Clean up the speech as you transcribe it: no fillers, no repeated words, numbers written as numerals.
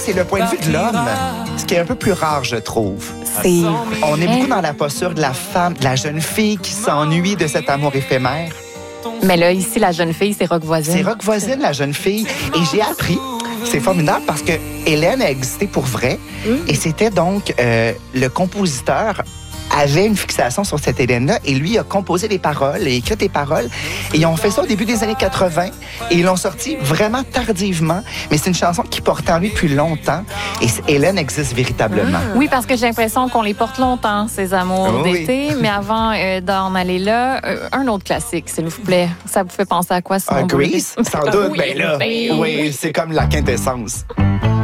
c'est le point de vue de l'homme, ce qui est un peu plus rare, je trouve. C'est On est beaucoup dans la posture de la femme, de la jeune fille qui s'ennuie de cet amour éphémère. Mais là, ici, la jeune fille, c'est Rock Voisine. C'est Rock Voisine, la jeune fille. Et j'ai appris, c'est formidable parce que Hélène a existé pour vrai. Et c'était donc le compositeur avait une fixation sur cette Hélène-là et lui a composé les paroles et écrit les paroles. Et ils ont fait ça au début des années 80 et ils l'ont sorti vraiment tardivement. Mais c'est une chanson qui portait en lui depuis longtemps et Hélène existe véritablement. Oui, parce que j'ai l'impression qu'on les porte longtemps, ces amours d'été. Mais avant d'en aller là, un autre classique, s'il vous plaît. Ça vous fait penser à quoi, Simon Boulay? Grease, sans doute. Oui, Ben là, ben oui, c'est comme la quintessence.